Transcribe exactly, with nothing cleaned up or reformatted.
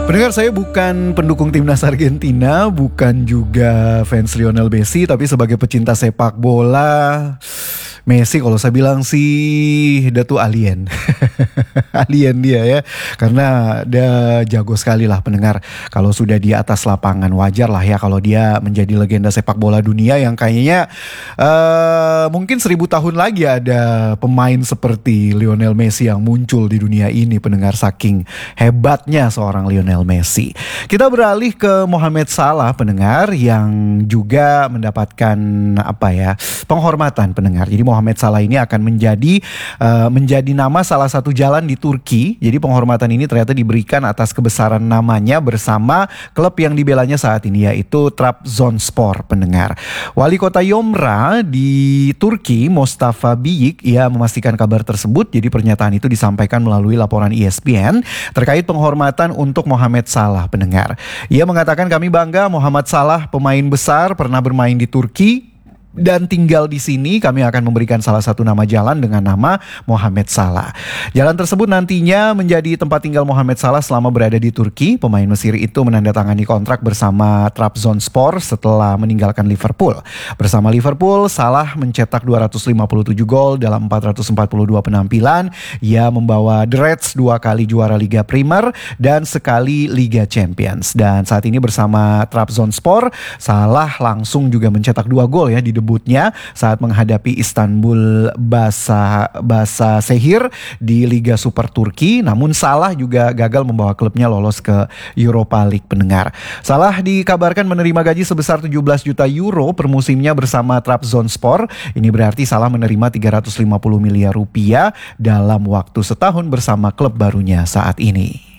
Pendengar, saya bukan pendukung timnas Argentina, bukan juga fans Lionel Messi, tapi sebagai pecinta sepak bola, Messi kalau saya bilang sih dia tuh alien. Alien dia ya. Karena dia jago sekali lah pendengar. Kalau sudah di atas lapangan, wajar lah ya kalau dia menjadi legenda sepak bola dunia yang kayaknya uh, mungkin seribu tahun lagi ada pemain seperti Lionel Messi yang muncul di dunia ini pendengar, saking hebatnya seorang Lionel Messi. Kita beralih ke Mohamed Salah pendengar, yang juga mendapatkan apa ya, penghormatan pendengar. Jadi Mohamed Salah ini akan menjadi uh, menjadi nama salah satu jalan di Turki. Jadi penghormatan ini ternyata diberikan atas kebesaran namanya bersama klub yang dibelanya saat ini, yaitu Trabzonspor pendengar. Wali kota Yomra di Turki, Mustafa Biyik, ia memastikan kabar tersebut. Jadi pernyataan itu disampaikan melalui laporan E S P N terkait penghormatan untuk Mohamed Salah pendengar. Ia mengatakan, kami bangga Mohamed Salah pemain besar pernah bermain di Turki dan tinggal di sini. Kami akan memberikan salah satu nama jalan dengan nama Mohamed Salah. Jalan tersebut nantinya menjadi tempat tinggal Mohamed Salah selama berada di Turki. Pemain Mesir itu menandatangani kontrak bersama Trabzonspor setelah meninggalkan Liverpool. Bersama Liverpool, Salah mencetak dua ratus lima puluh tujuh gol dalam empat ratus empat puluh dua penampilan. Ia membawa The Reds dua kali juara Liga Primer dan sekali Liga Champions. Dan saat ini bersama Trabzonspor, Salah langsung juga mencetak dua gol ya di debutnya saat menghadapi Istanbul Basa Basa Sehir di Liga Super Turki. Namun Salah juga gagal membawa klubnya lolos ke Europa League pendengar. Salah dikabarkan menerima gaji sebesar tujuh belas juta euro per musimnya bersama Trabzonspor. Ini berarti Salah menerima tiga ratus lima puluh miliar rupiah dalam waktu setahun bersama klub barunya saat ini.